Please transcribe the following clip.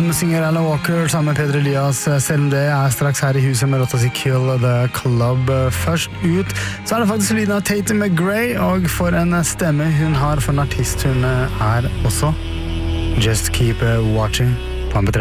som synger Alan Walker sammen med Pedro Elias. Selv om det straks her i huset med låta si Kill the Club. Først ut så det faktisk lyden av Tatum McGray, og for en stemme hun har for en artist hun også. Just Keep Watching på MP3.